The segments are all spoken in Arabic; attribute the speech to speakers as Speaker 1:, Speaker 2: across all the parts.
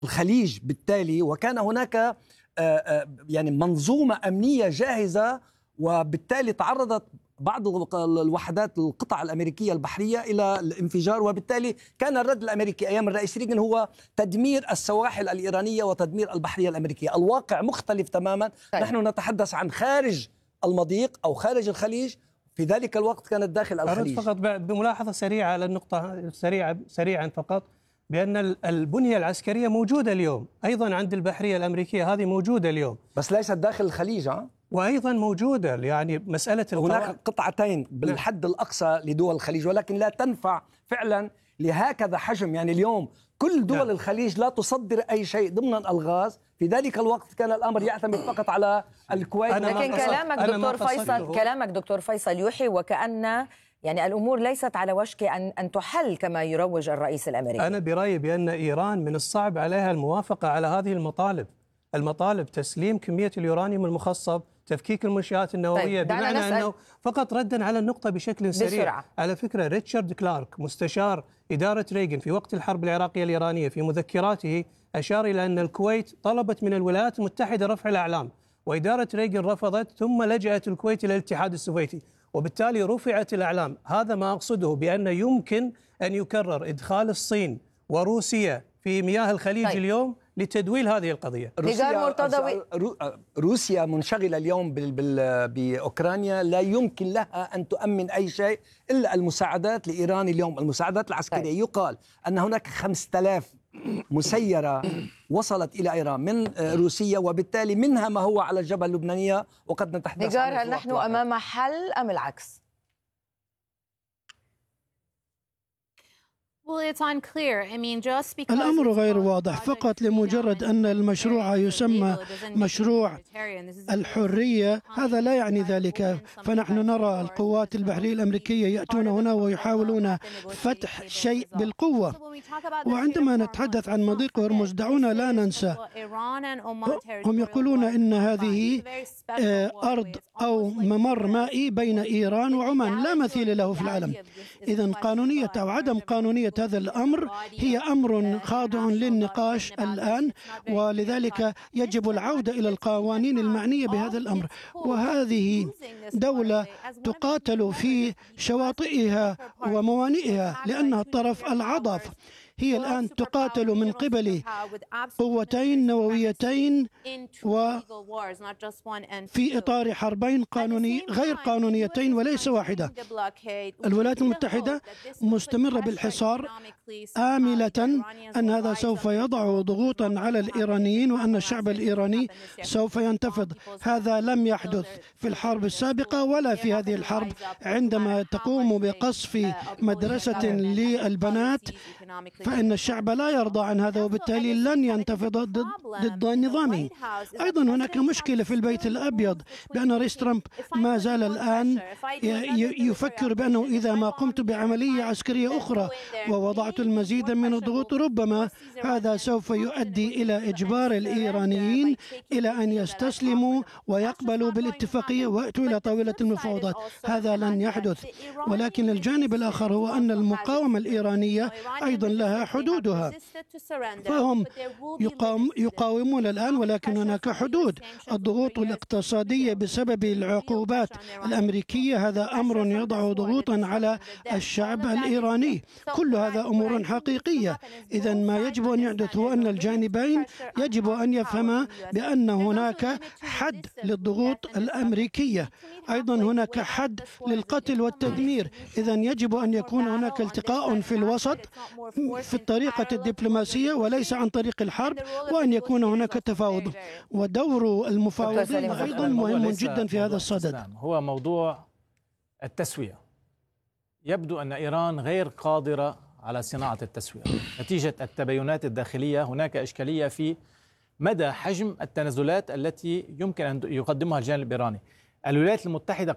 Speaker 1: الخليج بالتالي، وكان هناك يعني منظومة أمنية جاهزة، وبالتالي تعرضت بعض الوحدات القطع الأمريكية البحرية إلى الانفجار، وبالتالي كان الرد الأمريكي أيام الرئيس ريغان هو تدمير السواحل الإيرانية وتدمير البحرية الأمركية. الواقع مختلف تماما. طيب. نحن نتحدث عن خارج المضيق أو خارج الخليج، في ذلك الوقت كانت داخل الخليج.
Speaker 2: فقط بملاحظة سريعة على النقطة سريعا فقط، بأن البنية العسكرية موجودة اليوم أيضا عند البحرية الأمريكية، هذه موجودة اليوم
Speaker 1: بس ليست داخل الخليج.
Speaker 2: وأيضا موجودة يعني مسألة
Speaker 1: هناك قطعتين بالحد الأقصى لدول الخليج، ولكن لا تنفع فعلا لهكذا حجم. يعني اليوم كل دول الخليج لا تصدر أي شيء ضمن الغاز، في ذلك الوقت كان الأمر يعتمد فقط على الكويت.
Speaker 3: لكن كلامك دكتور فيصل يوحي وكأن يعني الأمور ليست على وشك أن تحل كما يروج الرئيس الأمريكي.
Speaker 2: أنا برأيي بأن إيران من الصعب عليها الموافقة على هذه المطالب تسليم كمية اليورانيوم المخصب، تفكيك المنشآت النووية.
Speaker 3: طيب
Speaker 2: بمعنى أنه فقط ردا على النقطة بشكل سريع
Speaker 3: بسرعة.
Speaker 2: على فكرة ريتشارد كلارك مستشار إدارة ريغان في وقت الحرب العراقية الإيرانية في مذكراته أشار إلى أن الكويت طلبت من الولايات المتحدة رفع الأعلام، وإدارة ريغان رفضت، ثم لجأت الكويت إلى الاتحاد السوفيتي وبالتالي رفعت الأعلام. هذا ما أقصده بأن يمكن أن يكرر إدخال الصين وروسيا في مياه الخليج. طيب. اليوم لتدويل هذه القضية.
Speaker 1: روسيا منشغلة اليوم بأوكرانيا، لا يمكن لها أن تؤمن أي شيء إلا المساعدات لإيران اليوم، المساعدات العسكرية. طيب. يقال أن هناك 5000 مسيرة وصلت إلى إيران من روسيا، وبالتالي منها ما هو على الجبهة اللبنانية وقد نتحدث عنه.
Speaker 3: هل نحن أمام حل أم العكس؟
Speaker 4: الأمر غير واضح. فقط لمجرد أن المشروع يسمى مشروع الحرية هذا لا يعني ذلك. فنحن نرى القوات البحرية الأمريكية يأتون هنا ويحاولون فتح شيء بالقوة. وعندما نتحدث عن مضيق هرمز دعونا لا ننسى، هم يقولون إن هذه أرض أو ممر مائي بين إيران وعمان لا مثيل له في العالم. إذن قانونية أو عدم قانونية هذا الأمر هي أمر خاضع للنقاش الآن، ولذلك يجب العودة إلى القوانين المعنية بهذا الأمر. وهذه دولة تقاتل في شواطئها وموانئها لأنها الطرف العضف. هي الآن تقاتل من قبل قوتين نوويتين وفي إطار حربين غير قانونيتين وليس واحدة. الولايات المتحدة مستمرة بالحصار آملة أن هذا سوف يضع ضغوطا على الإيرانيين وأن الشعب الإيراني سوف ينتفض. هذا لم يحدث في الحرب السابقة ولا في هذه الحرب. عندما تقوم بقصف مدرسة للبنات فإن الشعب لا يرضى عن هذا، وبالتالي لن ينتفض ضد نظامه. أيضا هناك مشكلة في البيت الأبيض بأن رئيس ترامب ما زال الآن يفكر بأنه إذا ما قمت بعملية عسكرية أخرى ووضعت المزيد من الضغوط ربما هذا سوف يؤدي إلى إجبار الإيرانيين إلى أن يستسلموا ويقبلوا بالاتفاقية ويأتوا إلى طاولة المفاوضات. هذا لن يحدث. ولكن الجانب الآخر هو أن المقاومة الإيرانية أيضا لها حدودها، فهم يقاومون الآن ولكن هناك حدود. الضغوط الاقتصادية بسبب العقوبات الأمريكية هذا أمر يضع ضغوطا على الشعب الإيراني. كل هذا أمور حقيقية. إذا ما يجب أن يحدث هو أن الجانبين يجب أن يفهما بأن هناك حد للضغوط الأمريكية، أيضا هناك حد للقتل والتدمير. إذا يجب أن يكون هناك التقاء في الوسط في الطريقة الدبلوماسية وليس عن طريق الحرب، وأن يكون هناك تفاوض. ودور المفاوضين أيضا مهم جدا في هذا الصدد.
Speaker 5: هو موضوع التسوية. يبدو أن إيران غير قادرة على صناعة التسوية نتيجة التباينات الداخلية. هناك إشكالية في مدى حجم التنازلات التي يمكن أن يقدمها الجانب الإيراني. الولايات المتحدة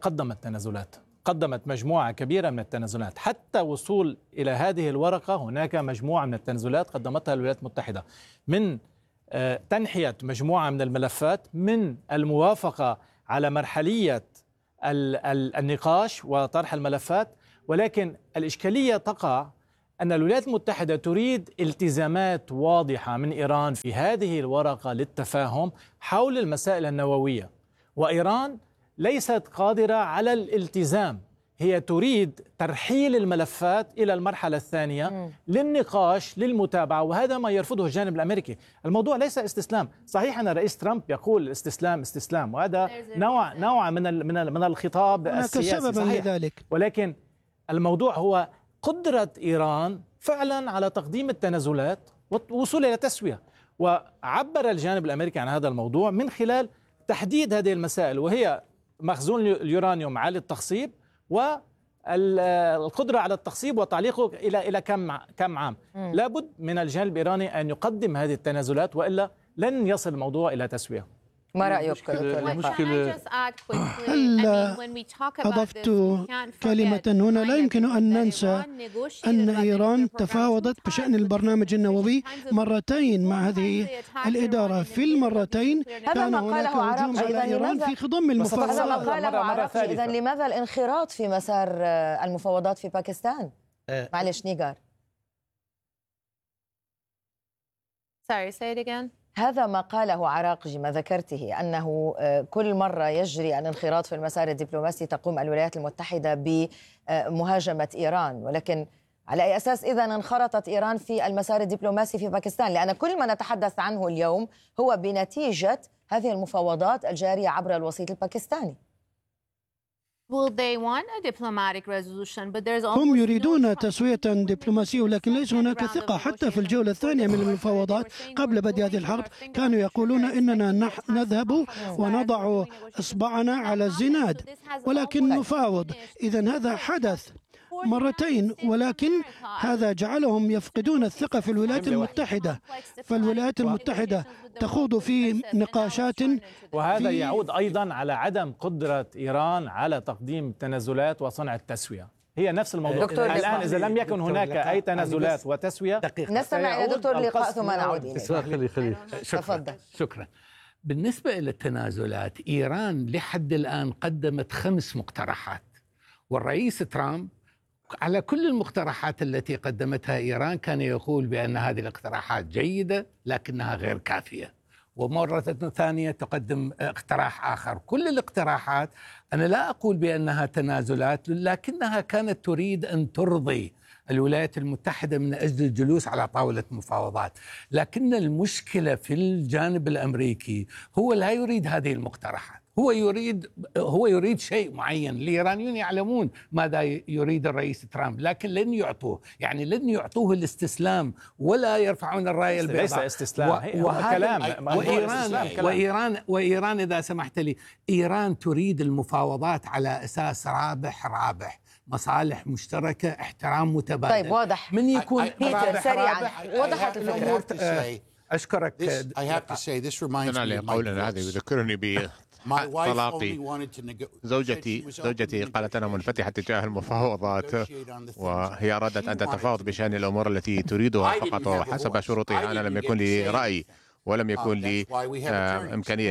Speaker 5: قدمت مجموعة كبيرة من التنازلات حتى وصول إلى هذه الورقة. هناك مجموعة من التنازلات قدمتها الولايات المتحدة، من تنحية مجموعة من الملفات، من الموافقة على مرحلية النقاش وطرح الملفات. ولكن الإشكالية تقع أن الولايات المتحدة تريد التزامات واضحة من إيران في هذه الورقة للتفاهم حول المسائل النووية، وإيران ليست قادرة على الالتزام. هي تريد ترحيل الملفات إلى المرحلة الثانية للنقاش للمتابعة، وهذا ما يرفضه الجانب الأمريكي. الموضوع ليس استسلام. صحيح أن الرئيس ترامب يقول استسلام، وهذا نوع من الخطاب السياسي صحيح.
Speaker 4: لذلك.
Speaker 5: ولكن الموضوع هو قدرة إيران فعلا على تقديم التنازلات والوصول إلى تسوية. وعبر الجانب الأمريكي عن هذا الموضوع من خلال تحديد هذه المسائل، وهي مخزون اليورانيوم عالي التخصيب والقدرة على التخصيب وتعليقه إلى كم عام. لابد من الجانب الإيراني أن يقدم هذه التنازلات، وإلا لن يصل الموضوع إلى تسوية.
Speaker 3: ما رأيك؟
Speaker 4: هل أضفت كلمة هنا؟ لا يمكن أن ننسى أن إيران تفاوضت بشأن البرنامج النووي مرتين مع هذه الإدارة. في المرتين كان هناك هجوم على إيران في خضم المفاوضات.
Speaker 3: هذا ما قاله عراقجي. إذن لماذا الانخراط في مسار المفاوضات في باكستان؟ معلش نيغار.
Speaker 6: Sorry, say it again.
Speaker 3: هذا ما قاله عراقجي، ما ذكرته، أنه كل مرة يجري الانخراط في المسار الدبلوماسي تقوم الولايات المتحدة بمهاجمة إيران، ولكن على أي أساس إذا انخرطت إيران في المسار الدبلوماسي في باكستان؟ لأن كل ما نتحدث عنه اليوم هو بنتيجة هذه المفاوضات الجارية عبر الوسيط الباكستاني.
Speaker 4: هم يريدون تسوية دبلوماسية، ولكن ليس هناك ثقة. حتى في الجولة الثانية من المفاوضات قبل بدء هذه الحرب كانوا يقولون إننا نذهب ونضع إصبعنا على الزناد ولكن نفاوض. إذن هذا حدث مرتين، ولكن هذا جعلهم يفقدون الثقة في الولايات المتحدة. فالولايات المتحدة تخوض في نقاشات،
Speaker 5: وهذا يعود أيضا على عدم قدرة إيران على تقديم تنازلات وصنع التسوية. هي نفس الموضوع. الآن إذا لم يكن هناك أي تنازلات وتسوية،
Speaker 3: نستمع إلى دكتور لقاء ثم نعود إليه.
Speaker 7: شكرا. بالنسبة إلى التنازلات، إيران لحد الآن قدمت 5 مقترحات، والرئيس ترامب على كل المقترحات التي قدمتها إيران كان يقول بأن هذه الاقتراحات جيدة لكنها غير كافية، ومرة ثانية تقدم اقتراح آخر. كل الاقتراحات أنا لا أقول بأنها تنازلات، لكنها كانت تريد أن ترضي الولايات المتحدة من أجل الجلوس على طاولة مفاوضات. لكن المشكلة في الجانب الأمريكي هو لا يريد هذه المقترحات، هو يريد شيء معين. الإيرانيون يعلمون ماذا يريد الرئيس ترامب، لكن لن يعطوه، يعني لن يعطوه الاستسلام ولا يرفعون الراية البيضاء.
Speaker 5: ليس استسلام، كلام.
Speaker 7: وإيران إذا سمحت لي، إيران تريد المفاوضات على أساس رابح، مصالح مشتركة، احترام متبادل.
Speaker 3: طيب واضح.
Speaker 7: من يكون
Speaker 3: بيتر سريعا وضحت الفكرة.
Speaker 7: أشكرك.
Speaker 8: أنا قولنا هذا يذكرني بطلاقي. زوجتي قالت أنا منفتحة تجاه المفاوضات، وهي أرادت أن تتفاوض بشأن الأمور التي تريدها فقط وحسب شروطها. أنا لم يكن لي رأي ولم يكون لي إمكانية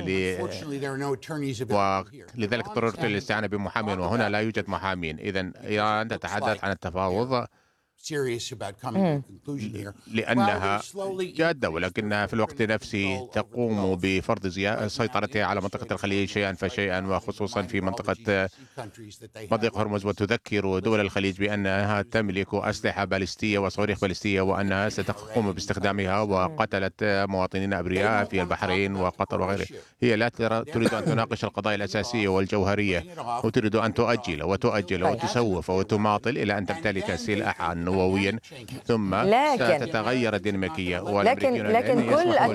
Speaker 8: ولذلك اضطررت للاستعانة بمحامٍ، وهنا لا يوجد محامين. إذن إيران تتحدث عن التفاوض لأنها جادة، ولكنها في الوقت نفسه تقوم بفرض سيطرتها على منطقة الخليج شيئا فشيئا، وخصوصا في منطقة مضيق هرمز، وتذكر دول الخليج بأنها تملك أسلحة باليستية وصواريخ باليستية، وأنها ستقوم باستخدامها، وقتلت مواطنين أبرياء في البحرين وقطر وغيره. هي لا تريد أن تناقش القضايا الأساسية والجوهرية، وتريد أن تؤجل وتسوف وتماطل إلى أن تمتلك سلاحا نوويا، ثم ستتغير الديناميكية.
Speaker 3: لكن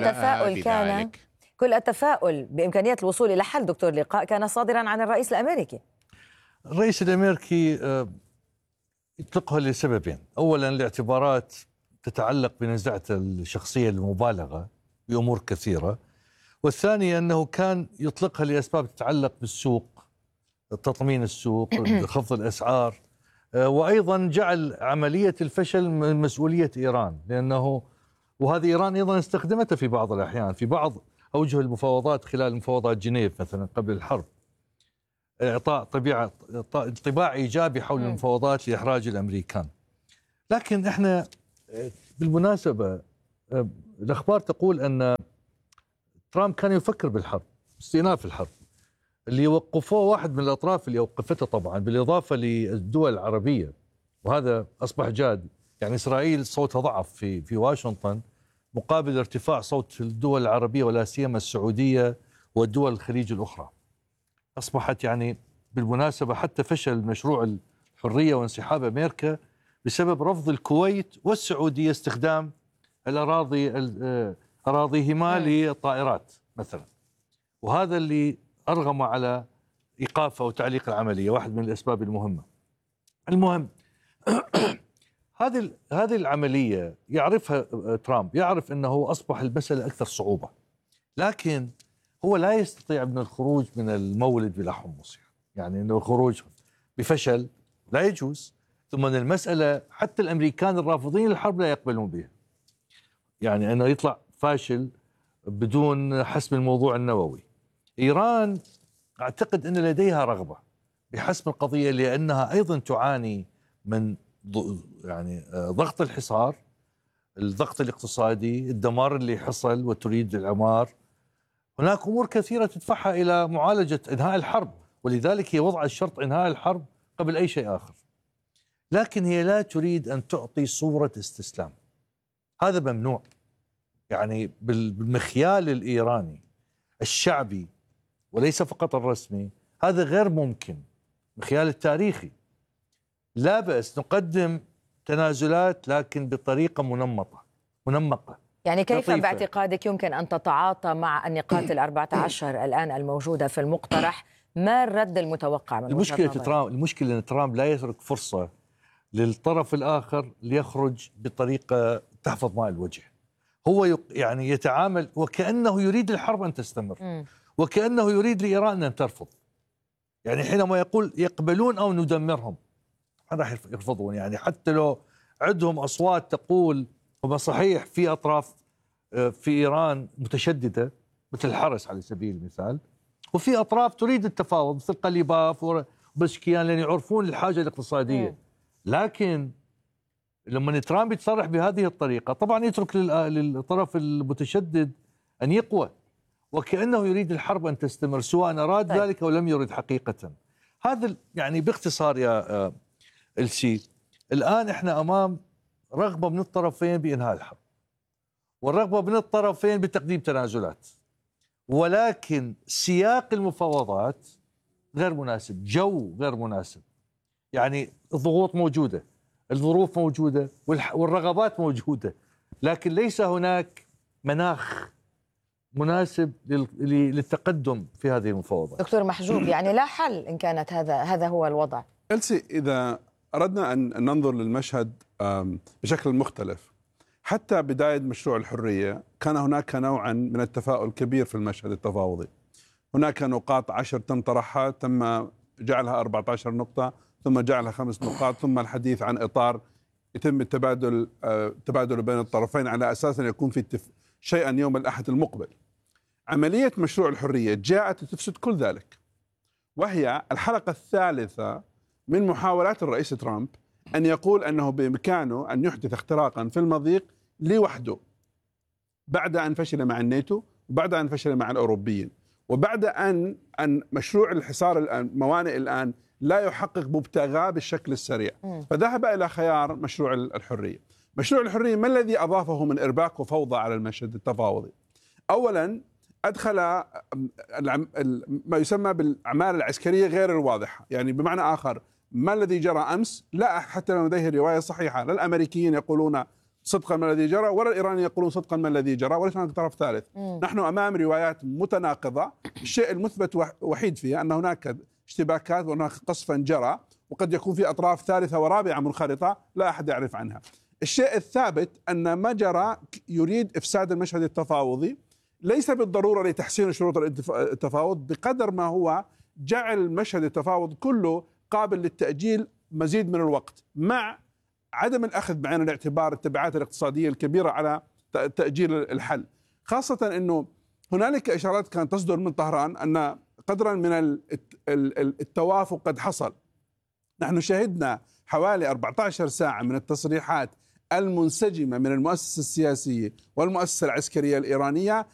Speaker 3: كل التفاؤل بإمكانية الوصول إلى حل دكتور لقاء كان صادرا عن الرئيس الأمريكي.
Speaker 9: الرئيس الأمريكي يطلقها لسببين: أولا الاعتبارات تتعلق بنزعة الشخصية المبالغة بأمور كثيرة، والثانية أنه كان يطلقها لأسباب تتعلق بالسوق، تطمين السوق، خفض الأسعار، وأيضا جعل عملية الفشل من مسؤولية إيران، وهذه إيران أيضا استخدمتها في بعض الأحيان في بعض أوجه المفاوضات خلال مفاوضات جنيف مثلا قبل الحرب، إعطاء انطباع إيجابي حول المفاوضات لإحراج الأمريكان. لكن احنا بالمناسبة الأخبار تقول أن ترامب كان يفكر بالحرب، استئناف الحرب اللي وقفوه واحد من الأطراف اللي وقفته طبعا بالإضافة للدول العربية، وهذا أصبح جاد. يعني إسرائيل صوتها ضعف في واشنطن مقابل ارتفاع صوت الدول العربية ولا سيما السعودية والدول الخليج الأخرى. أصبحت يعني بالمناسبة حتى فشل مشروع الحرية وانسحاب أمريكا بسبب رفض الكويت والسعودية استخدام أراضيهما للطائرات مثلا، وهذا اللي أرغم على إيقاف أو تعليق العملية، واحد من الأسباب المهمة. المهم هذه العملية يعرفها ترامب، يعرف أنه أصبح المسألة أكثر صعوبة، لكن هو لا يستطيع من الخروج من المولد بلا حمص، يعني أنه الخروج بفشل لا يجوز. ثم أن المسألة حتى الأمريكان الرافضين للحرب لا يقبلون بها، يعني أنه يطلع فاشل بدون حسم الموضوع النووي. إيران أعتقد أن لديها رغبة بحسم القضية لأنها أيضا تعاني من يعني ضغط الحصار، الضغط الاقتصادي، الدمار اللي حصل وتريد العمار. هناك أمور كثيرة تدفعها إلى معالجة إنهاء الحرب، ولذلك هي وضع الشرط إنهاء الحرب قبل أي شيء آخر. لكن هي لا تريد أن تعطي صورة استسلام، هذا ممنوع. يعني بالمخيال الإيراني الشعبي وليس فقط الرسمي هذا غير ممكن، المخيال التاريخي. لا بأس نقدم تنازلات لكن بطريقة منمقة.
Speaker 3: يعني كيف
Speaker 9: لطيفة.
Speaker 3: باعتقادك يمكن أن تتعاطى مع النقاط ال14 الآن الموجودة في المقترح؟ ما الرد المتوقع من
Speaker 9: المشكلة أن ترامب لا يترك فرصة للطرف الآخر ليخرج بطريقة تحفظ ماء الوجه. هو يعني يتعامل وكأنه يريد الحرب أن تستمر، وكأنه يريد لإيران أن ترفض. يعني حينما يقول يقبلون أو ندمرهم، ما راح يرفضون. يعني حتى لو عندهم أصوات تقول، هم صحيح في أطراف في إيران متشددة مثل الحرس على سبيل المثال، وفي أطراف تريد التفاوض مثل قليباف وبشكيان لأن يعرفون الحاجة الاقتصادية. لكن لما ترامب يتصرح بهذه الطريقة طبعا يترك للطرف المتشدد أن يقوى، وكأنه يريد الحرب أن تستمر سواء أراد ذلك أو لم يرد حقيقة. هذا يعني باختصار يا السي. الآن احنا أمام رغبة من الطرفين بإنهاء الحرب، والرغبة من الطرفين بتقديم تنازلات، ولكن سياق المفاوضات غير مناسب، جو غير مناسب. يعني الضغوط موجودة، الظروف موجودة، والرغبات موجودة، لكن ليس هناك مناخ مناسب للتقدم في هذه المفاوضات.
Speaker 3: دكتور محجوب، يعني لا حل إن كانت هذا هو الوضع.
Speaker 10: إلسي، إذا أردنا أن ننظر للمشهد بشكل مختلف، حتى بداية مشروع الحرية كان هناك نوعا من التفاؤل كبير في المشهد التفاوضي. هناك نقاط 10 تم طرحها، تم جعلها 14 نقطة، ثم جعلها 5 نقاط، ثم الحديث عن إطار يتم التبادل بين الطرفين على أساس أن يكون في شيئا يوم الأحد المقبل. عملية مشروع الحرية جاءت لتفسد كل ذلك، وهي الحلقة الثالثة من محاولات الرئيس ترامب أن يقول أنه بإمكانه أن يحدث اختراقا في المضيق لوحده، بعد أن فشل مع الناتو، وبعد أن فشل مع الأوروبيين، وبعد أن مشروع الحصار الموانئ الآن لا يحقق مبتغاه بالشكل السريع، فذهب إلى خيار مشروع الحرية. مشروع الحرية ما الذي أضافه من إرباك وفوضى على المشهد التفاوضي؟ أولا أدخل ما يسمى بالأعمال العسكرية غير الواضحة. يعني بمعنى آخر، ما الذي جرى أمس لا حتى لو لديه رواية صحيحة، لا الأمريكيين يقولون صدقا ما الذي جرى، ولا الإيرانيين يقولون صدقا ما الذي جرى، وليس هناك طرف ثالث. نحن أمام روايات متناقضة. الشيء المثبت وحيد فيها أن هناك اشتباكات وهناك قصفا جرى، وقد يكون في أطراف ثالثة ورابعة منخرطة لا أحد يعرف عنها. الشيء الثابت أن ما جرى يريد إفساد المشهد التفاوضي، ليس بالضرورة لتحسين شروط التفاوض بقدر ما هو جعل مشهد التفاوض كله قابل للتأجيل مزيد من الوقت، مع عدم الأخذ بعين الاعتبار التبعات الاقتصادية الكبيرة على تأجيل الحل. خاصة أنه هنالك إشارات كانت تصدر من طهران أن قدرا من التوافق قد حصل. نحن شهدنا حوالي 14 ساعة من التصريحات المنسجمة من المؤسسة السياسية والمؤسسة العسكرية الإيرانية